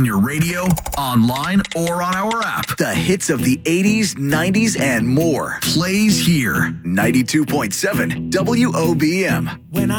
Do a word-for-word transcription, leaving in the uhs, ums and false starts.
on your radio, online, or on our app. The hits of the eighties, nineties, and more. Plays here. ninety-two point seven W O B M. When I